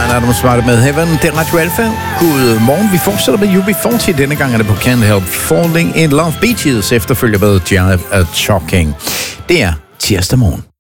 Bryan Adams var det med Heaven. Det er Radio Alpha. God morgen. Vi fortsætter med UB40. Denne gang er det på Can't Help Falling in Love. Bee Gees efterfølger med Jive at Shocking. Det er tirsdag morgen.